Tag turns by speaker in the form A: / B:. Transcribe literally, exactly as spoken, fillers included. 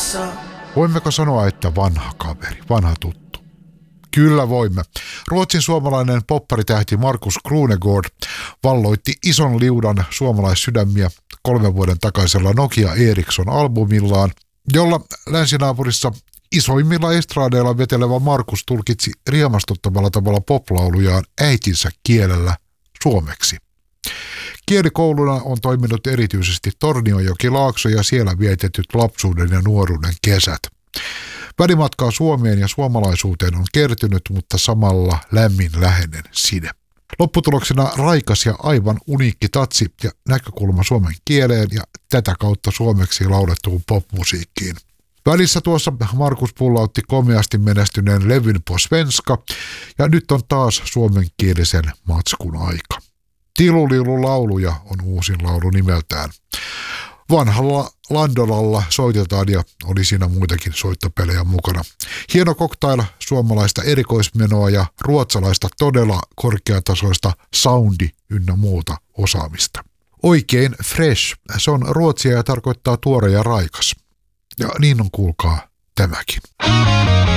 A: Voimmeko sanoa, että vanha kaveri, vanha tuttu? Kyllä voimme. Ruotsin suomalainen popparitähti Markus Krunegård valloitti ison liudan suomalaissydämiä kolmen vuoden takaisella Nokia Ericsson-albumillaan, jolla länsinaapurissa isoimmilla estradeilla vetelevä Markus tulkitsi riemastuttavalla tavalla poplaulujaan äitinsä kielellä suomeksi. Kielikouluna on toiminut erityisesti Tornionjoki-Laakso ja siellä vietetyt lapsuuden ja nuoruuden kesät. Välimatkaa Suomeen ja suomalaisuuteen on kertynyt, mutta samalla lämmin läheinen side. Lopputuloksena raikas ja aivan uniikki tatsi ja näkökulma suomen kieleen ja tätä kautta suomeksi laulettuun popmusiikkiin. Välissä tuossa Markus pullautti komeasti menestyneen levyn På svenska ja nyt on taas suomenkielisen matskun aika. Tilulilu lauluja on uusin laulu nimeltään. Vanhalla Landolalla soitetaan ja oli siinä muitakin soittopelejä mukana. Hieno cocktail suomalaista erikoismenoa ja ruotsalaista todella korkeatasoista soundi ynnä muuta osaamista. Oikein fresh, se on ruotsia ja tarkoittaa tuore ja raikas. Ja niin on kuulkaa tämäkin.